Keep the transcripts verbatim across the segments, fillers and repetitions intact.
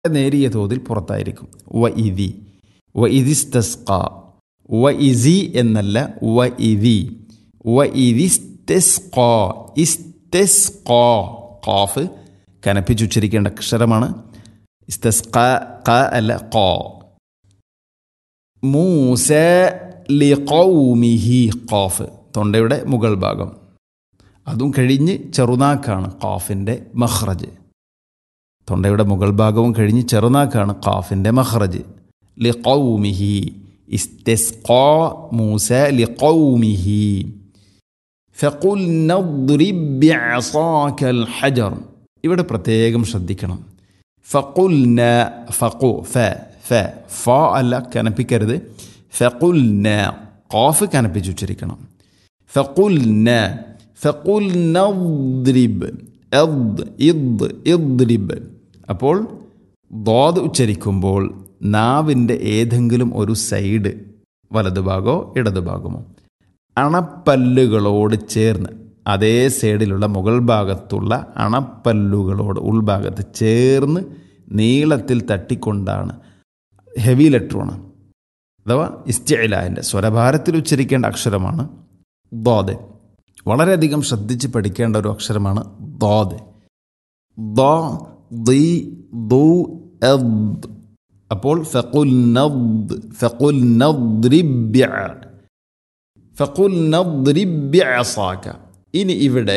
നേരിയ തോതിൽ പുറത്തായിരിക്കും. വ ഇതി വ ഇതിസ്തസ്ക വ ഇസി എന്നല്ല വ ഇതി വ ഇതിസ്തസ്ക ഇസ്തസ്ക ഖാഫ് കനപ്പിച്ചുച്ചരിക്കേണ്ട അക്ഷരമാണ്. ഇസ്തസ്ക ക അല്ല ഖ. മൂസ ലിഖൗമിഹി ഖാഫ് തൊണ്ടയുടെ മുകൾ ഭാഗം, അതും കഴിഞ്ഞ് ചെറുനാക്കാണ് ഖാഫിൻ്റെ മഖ്റജ്. തൊണ്ടയുടെ മുകൾ ഭാഗവും കഴിഞ്ഞ് ചെറുനാക്കാണ് ഖാഫിൻ്റെ മഖ്റജ്. ലിഖൗമിഹി ഇസ്തസ്ഖാ മൂസ ലിഖൗമിഹി. ഫഖുൽനാ ദ്രിബ് ബിഅസാകൽ ഹജർ. ഇവിടെ പ്രത്യേകം ശ്രദ്ധിക്കണം. ഫഖുൽന ഫഖു ഫ ഫ ഫ അല്ല കനപ്പിക്കരുത്. ഫഖുൽന ഖാഫ് കനപ്പിച്ചുച്ചരിക്കണം. ഫഖുൽന ഫഖുൽന ദ്രിബ് അദ് ഇദ് ഇദ്രിബ്. അപ്പോൾ ദ്വാദ് ഉച്ചരിക്കുമ്പോൾ നാവിൻ്റെ ഏതെങ്കിലും ഒരു സൈഡ്, വലതുഭാഗമോ ഇടതുഭാഗമോ, അണപ്പല്ലുകളോട് ചേർന്ന് അതേ സൈഡിലുള്ള മുകൾ ഭാഗത്തുള്ള അണപ്പല്ലുകളോട് ഉൾഭാഗത്ത് ചേർന്ന് നീളത്തിൽ തട്ടിക്കൊണ്ടാണ്, ഹെവി ലെറ്ററാണ്, അഥവാ ഇസ്തിഅലാൻ്റെ സ്വരഭാരത്തിൽ ഉച്ചരിക്കേണ്ട അക്ഷരമാണ് ദ്വാദ്. വളരെയധികം ശ്രദ്ധിച്ച് പഠിക്കേണ്ട ഒരു അക്ഷരമാണ് ദ്വാദ്. ദ ദി ദു അദ്. അപ്പോൾ ഫഖുൽ നദ് ഫഖുൽ നദ്രിബ് ബിഅ ഫഖുൽ നദ്രിബ് ബിഅസാക. ഇനി ഇവിടെ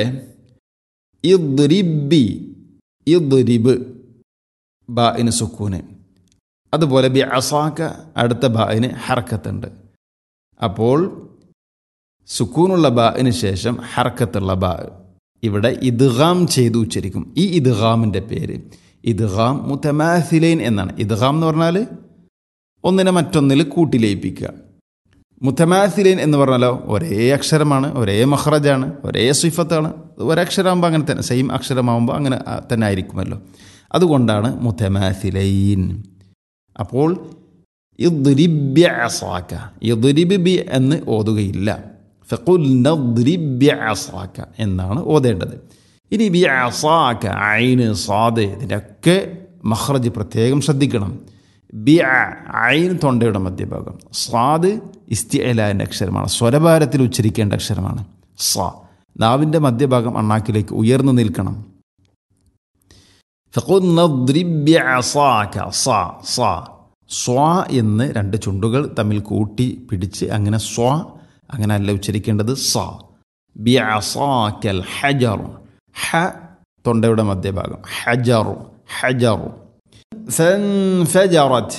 ഇദ്രിബി ഇദ്രിബ് ബാഇന് സുക്കൂന്, അതുപോലെ ബിഅസാക അടുത്ത ബാഇന് ഹർക്കത്തുണ്ട്. അപ്പോൾ സുക്കൂനുള്ള ബാഇന് ശേഷം ഹർക്കത്തുള്ള ബാ ഇവിടെ ഇദ്ഗാം ചെയ്ത് ഉച്ചരിക്കും. ഈ ഇദ്ഗാമിൻ്റെ പേര് ഇദ്ഗാം മുതമാസിലൈൻ എന്നാണ്. ഇദ്ഗാം എന്ന് പറഞ്ഞാൽ ഒന്നിനെ മറ്റൊന്നിൽ കൂട്ടിലയിപ്പിക്കുക. മുതമാസിലൈൻ എന്ന് പറഞ്ഞാലോ ഒരേ അക്ഷരമാണ്, ഒരേ മഖ്റജാണ്, ഒരേ സിഫത്താണ്. ഒരക്ഷരമാകുമ്പോൾ അങ്ങനെ തന്നെ, സെയിം അക്ഷരമാകുമ്പോൾ അങ്ങനെ തന്നെ ആയിരിക്കുമല്ലോ. അതുകൊണ്ടാണ് മുതമാസിലൈൻ. അപ്പോൾ ഇദ്രിബ് ബിഅസാക, ഇദ്രിബ് ബി എന്ന് ഓതുകയില്ല. ഫഖുൽ നദ്രിബ് ബിഅസാക എന്നാണ് ഓതേണ്ടത്. ഇനി ബിഅസാക ഐന് സാദ് ഇതിൻ്റെയൊക്കെ മഖ്റജ് പ്രത്യേകം ശ്രദ്ധിക്കണം. ബിഅ ഐൻ തൊണ്ടയുടെ മധ്യഭാഗം, സാദ് ഇസ്തിഅലാൻ്റെ അക്ഷരമാണ്, സ്വരഭാരത്തിൽ ഉച്ചരിക്കേണ്ട അക്ഷരമാണ്. സ നാവിൻ്റെ മധ്യഭാഗം അണ്ണാക്കിലേക്ക് ഉയർന്നു നിൽക്കണം. ഫഖുൽ നദ്രിബ് ബിഅസാക സ സ സ്വാ എന്ന് രണ്ട് ചുണ്ടുകൾ തമ്മിൽ കൂട്ടി പിടിച്ച് അങ്ങനെ സ്വാ അങ്ങനെ അല്ല ഉച്ചരിക്കേണ്ടത്. സ ബിഅസാകൽ ഹജർ. ഹ തൊണ്ടയുടെ മധ്യഭാഗം, ഹജറു ഹജറു. ഫൻഫജറത്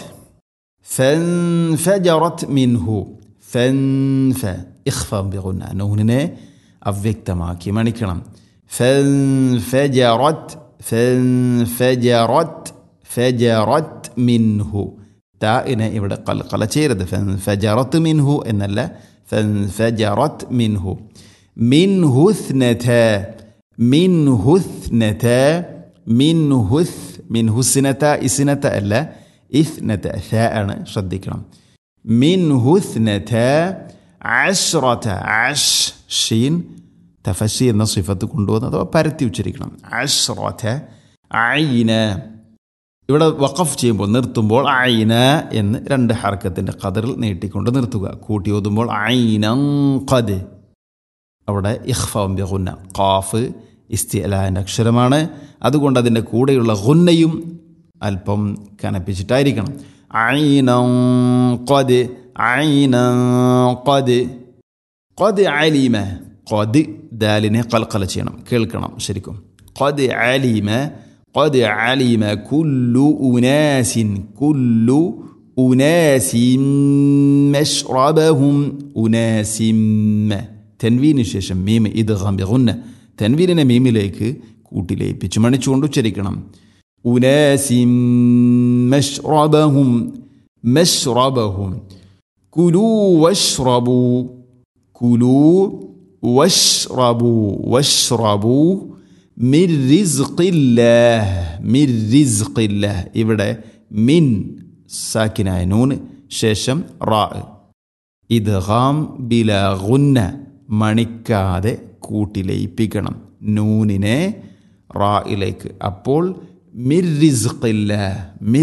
ഫൻഫജറത് മിൻഹു. ഫൻഫ ഇഖ്ഫ ബിഗുന്ന, നൂനിനെ അവ്യക്തമാക്കി മണിക്കണം. ഫൻഫജറത് ഫൻഫജറത് ഫജറത് മിൻഹു. താഇനെ ഇവിടെ ഖൽഖല ചെയ്യരുത്. ഫൻഫജറത് മിൻഹു എന്നല്ല, ഫൻഫജറത് മിൻഹു. മിൻഹു ഇസ്നത മിൻഹു ഇസ്നത മിൻഹു മിൻഹു ഇസ്നത ഇസ്നത അല്ല ഇസ്നത ഥ ആണ്, ശ്രദ്ധിക്കണം. മിൻഹു ഇസ്നത അശ്റത അഷ് ഷീൻ തഫശി എന്ന സിഫത്ത് കൊണ്ടുവന്ന് അഥവാ പരത്തി ഉച്ചരിക്കണം. അശ്റത ഐന. ഇവിടെ വഖഫ് ചെയ്യുമ്പോൾ നിർത്തുമ്പോൾ ഐന എന്ന് രണ്ട് ഹർക്കത്തിൻ്റെ ഖദറിൽ നീട്ടിക്കൊണ്ട് നിർത്തുക. കൂട്ടി ഓതുമ്പോൾ ഐനൻ ഖദ്. അവിടെ ഇഖ്ഫാഉൻ ബിഗുന്ന. ഖാഫ് ഇസ്തിഅലാൻ്റെ അക്ഷരമാണ്, അതുകൊണ്ട് അതിൻ്റെ കൂടെയുള്ള ഗുന്നയും അല്പം കനപ്പിച്ചിട്ടായിരിക്കണം. ഐനൻ ഖദ് ഐനൻ ഖദ് ഖദ് അലിമ. ഖദ് ദാലിനെ ഖൽഖല ചെയ്യണം, കേൾക്കണം ശരിക്കും. ഖദ് അലിമ ഖദ് അലിമ കുല്ലു ഉനാസിൻ കുല്ലു ഉനാസിൻ മശ്റബഹും. ഉനാസിം തൻവീന് ശേഷം മീം ഇദ്ഗാം ബിഗുന്ന. തൻവീനിനെ മീമിലേക്ക് കൂട്ടിലയിപ്പിച്ച് മണിച്ചുകൊണ്ട് ഉച്ചരിക്കണം. ഉനാസിം മശ്റബഹും മശ്റബഹും. കുലു വശ്റബു കുലു വശ്റബു വശ്റബു മിർ റിസ്ഖില്ലാഹ് മിർ റിസ്ഖില്ലാഹ്. ഇവിടെ മിൻ സാക്കിനായ നൂന് ശേഷം റാ. ഇദ്ഗാം ബിലാ ഗുന്ന, മണിക്കാതെ കൂട്ടിലയിപ്പിക്കണം നൂനിനെ റായിലേക്ക്. അപ്പോൾ മിർ റിസ്ഖില്ലാ